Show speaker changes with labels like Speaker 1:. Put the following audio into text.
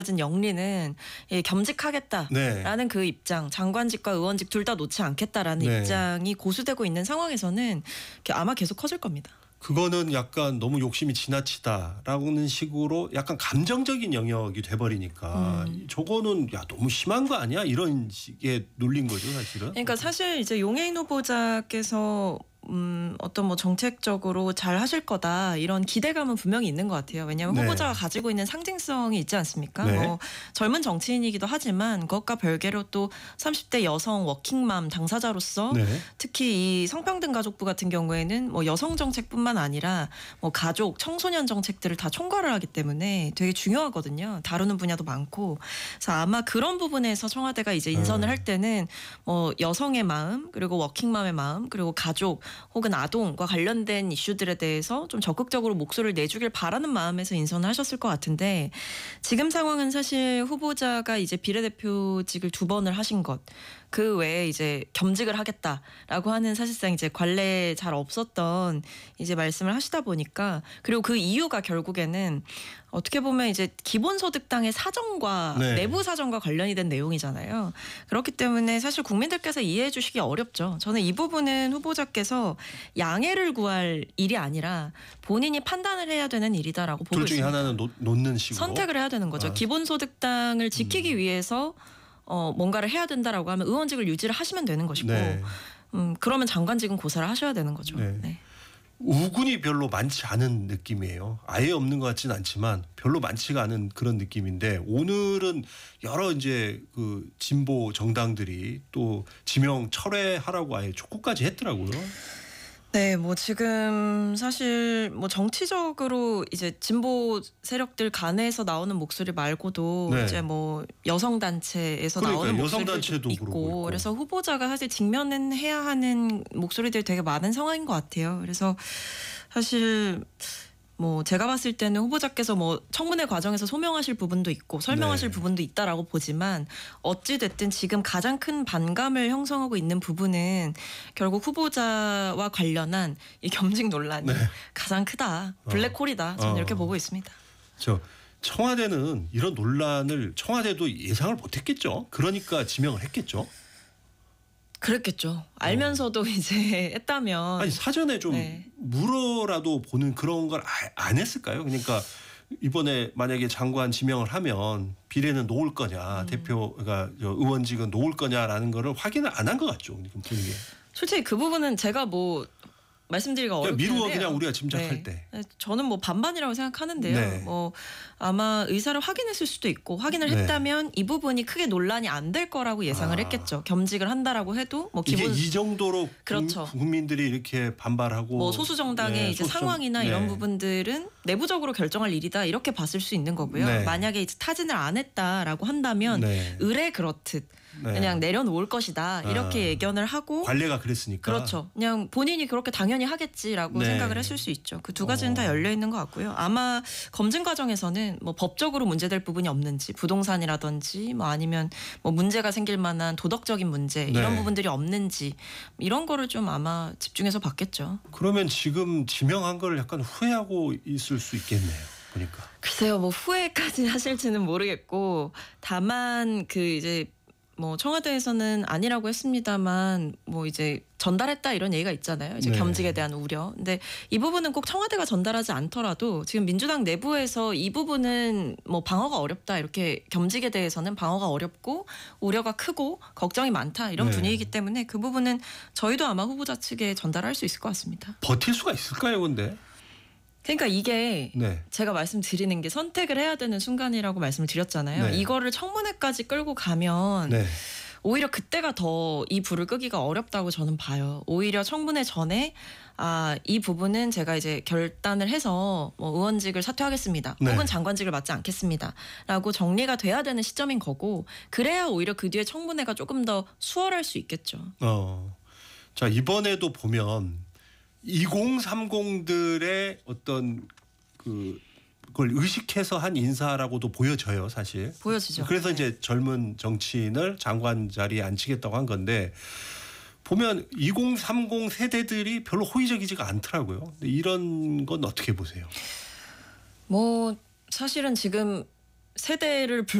Speaker 1: 가진 영리는 겸직하겠다라는
Speaker 2: 네.
Speaker 1: 그 입장, 장관직과 의원직 둘 다 놓지 않겠다라는
Speaker 2: 네.
Speaker 1: 입장이 고수되고 있는 상황에서는 아마 계속 커질 겁니다.
Speaker 2: 그거는 약간 너무 욕심이 지나치다라는 식으로 약간 감정적인 영역이 돼버리니까 저거는 야 너무 심한 거 아니야? 이런 식의 놀린 거죠 사실은.
Speaker 1: 그러니까 사실 이제 용해인 후보자께서 어떤 뭐 정책적으로 잘 하실 거다 이런 기대감은 분명히 있는 것 같아요. 왜냐하면
Speaker 2: 네.
Speaker 1: 후보자가 가지고 있는 상징성이 있지 않습니까?
Speaker 2: 네.
Speaker 1: 뭐 젊은 정치인이기도 하지만 그것과 별개로 또 30대 여성 워킹맘 당사자로서
Speaker 2: 네.
Speaker 1: 특히 이 성평등 가족부 같은 경우에는 뭐 여성 정책뿐만 아니라 뭐 가족, 청소년 정책들을 다 총괄을 하기 때문에 되게 중요하거든요. 다루는 분야도 많고. 그래서 아마 그런 부분에서 청와대가 이제 인선을 할 때는 뭐 여성의 마음, 그리고 워킹맘의 마음, 그리고 가족 혹은 아동과 관련된 이슈들에 대해서 좀 적극적으로 목소리를 내주길 바라는 마음에서 인선을 하셨을 것 같은데 지금 상황은 사실 후보자가 이제 비례대표직을 2번을 하신 것, 그 외에 이제 겸직을 하겠다라고 하는 사실상 이제 관례 잘 없었던 이제 말씀을 하시다 보니까 그리고 그 이유가 결국에는 어떻게 보면 이제 기본소득당의 사정과
Speaker 2: 네.
Speaker 1: 내부 사정과 관련이 된 내용이잖아요. 그렇기 때문에 사실 국민들께서 이해해 주시기 어렵죠. 저는 이 부분은 후보자께서 양해를 구할 일이 아니라 본인이 판단을 해야 되는 일이다라고 보고
Speaker 2: 둘 중에
Speaker 1: 있습니다.
Speaker 2: 하나는 놓는 식으로.
Speaker 1: 선택을 해야 되는 거죠.
Speaker 2: 아.
Speaker 1: 기본소득당을 지키기 위해서 뭔가를 해야 된다라고 하면 의원직을 유지를 하시면 되는 것이고
Speaker 2: 네.
Speaker 1: 그러면 장관직은 고사를 하셔야 되는 거죠.
Speaker 2: 네.
Speaker 1: 네.
Speaker 2: 우군이 별로 많지 않은 느낌이에요. 아예 없는 것 같지는 않지만 별로 많지가 않은 그런 느낌인데 오늘은 여러 이제 그 진보 정당들이 또 지명 철회하라고 아예 촉구까지 했더라고요.
Speaker 1: 네, 뭐 지금 사실 뭐 정치적으로 이제 진보 세력들 간에서 나오는 목소리 말고도
Speaker 2: 네.
Speaker 1: 이제 뭐 여성 단체에서
Speaker 2: 그러니까요.
Speaker 1: 나오는
Speaker 2: 여성
Speaker 1: 목소리도
Speaker 2: 단체도 그러고
Speaker 1: 있고
Speaker 2: 있고.
Speaker 1: 그래서 후보자가 사실 직면은 해야 하는 목소리들이 되게 많은 상황인 것 같아요. 그래서 사실 뭐 제가 봤을 때는 후보자께서 뭐 청문회 과정에서 소명하실 부분도 있고 설명하실
Speaker 2: 네.
Speaker 1: 부분도 있다라고 보지만 어찌 됐든 지금 가장 큰 반감을 형성하고 있는 부분은 결국 후보자와 관련한 이 겸직 논란이
Speaker 2: 네.
Speaker 1: 가장 크다. 블랙홀이다. 저는 이렇게 보고 있습니다.
Speaker 2: 저 청와대는 이런 논란을 청와대도 예상을 못했겠죠. 그러니까 지명을 했겠죠.
Speaker 1: 그랬겠죠. 알면서도 이제 했다면
Speaker 2: 아니 사전에 좀
Speaker 1: 네.
Speaker 2: 물어라도 보는 그런 걸 안 했을까요? 그러니까 이번에 만약에 장관 지명을 하면 비례는 놓을 거냐, 대표가 의원직은 놓을 거냐라는 거를 확인을 안 한 것 같죠. 보는 게.
Speaker 1: 솔직히 그 부분은 제가 뭐 말씀드리기가
Speaker 2: 그냥
Speaker 1: 어렵긴
Speaker 2: 미루어
Speaker 1: 한데요.
Speaker 2: 그냥 우리가 짐작할 때.
Speaker 1: 저는 뭐 반반이라고 생각하는데요.
Speaker 2: 네.
Speaker 1: 뭐 아마 의사를 확인했을 수도 있고 확인을
Speaker 2: 네.
Speaker 1: 했다면 이 부분이 크게 논란이 안 될 거라고 예상을 했겠죠. 겸직을 한다라고 해도 뭐
Speaker 2: 이게
Speaker 1: 기본
Speaker 2: 이 정도로
Speaker 1: 그렇죠.
Speaker 2: 국민들이 이렇게 반발하고
Speaker 1: 뭐 소수 정당의
Speaker 2: 네,
Speaker 1: 이제
Speaker 2: 소수
Speaker 1: 상황이나
Speaker 2: 네.
Speaker 1: 이런 부분들은 내부적으로 결정할 일이다 이렇게 봤을 수 있는 거고요.
Speaker 2: 네.
Speaker 1: 만약에 이제 타진을 안 했다라고 한다면
Speaker 2: 네.
Speaker 1: 의례 그렇듯
Speaker 2: 네.
Speaker 1: 그냥 내려놓을 것이다 이렇게 예견을 하고
Speaker 2: 관례가 그랬으니까.
Speaker 1: 그렇죠. 그냥 본인이 그렇게 당연히 하겠지라고
Speaker 2: 네.
Speaker 1: 생각을 했을 수 있죠. 그 두 가지는 다 열려 있는 것 같고요. 아마 검증 과정에서는 뭐 법적으로 문제될 부분이 없는지 부동산이라든지 뭐 아니면 뭐 문제가 생길 만한 도덕적인 문제 이런
Speaker 2: 네.
Speaker 1: 부분들이 없는지 이런 거를 좀 아마 집중해서 봤겠죠.
Speaker 2: 그러면 지금 지명한 걸 약간 후회하고 있을 수 있겠네요. 보니까.
Speaker 1: 글쎄요, 뭐 후회까지 하실지는 모르겠고 다만 그 이제 뭐 청와대에서는 아니라고 했습니다만 뭐 이제 전달했다 이런 얘기가 있잖아요. 이제
Speaker 2: 네.
Speaker 1: 겸직에 대한 우려. 근데 이 부분은 꼭 청와대가 전달하지 않더라도 지금 민주당 내부에서 이 부분은 뭐 방어가 어렵다 이렇게 겸직에 대해서는 방어가 어렵고 우려가 크고 걱정이 많다 이런
Speaker 2: 네.
Speaker 1: 분위기이기 때문에 그 부분은 저희도 아마 후보자 측에 전달할 수 있을 것 같습니다.
Speaker 2: 버틸 수가 있을까요, 근데?
Speaker 1: 그러니까 이게
Speaker 2: 네.
Speaker 1: 제가 말씀드리는 게 선택을 해야 되는 순간이라고 말씀을 드렸잖아요.
Speaker 2: 네.
Speaker 1: 이거를 청문회까지 끌고 가면
Speaker 2: 네.
Speaker 1: 오히려 그때가 더 이 불을 끄기가 어렵다고 저는 봐요. 오히려 청문회 전에 이 부분은 제가 이제 결단을 해서 뭐 의원직을 사퇴하겠습니다.
Speaker 2: 네.
Speaker 1: 혹은 장관직을 맡지 않겠습니다. 라고 정리가 돼야 되는 시점인 거고 그래야 오히려 그 뒤에 청문회가 조금 더 수월할 수 있겠죠.
Speaker 2: 자, 이번에도 보면 2030들의 어떤 그걸 의식해서 한 인사라고도 보여져요, 사실.
Speaker 1: 보여지죠.
Speaker 2: 그래서
Speaker 1: 네.
Speaker 2: 이제 젊은 정치인을 장관 자리에 앉히겠다고 한 건데 보면 2030 세대들이 별로 호의적이지가 않더라고요. 근데 이런 건 어떻게 보세요?
Speaker 1: 뭐 사실은 지금 세대를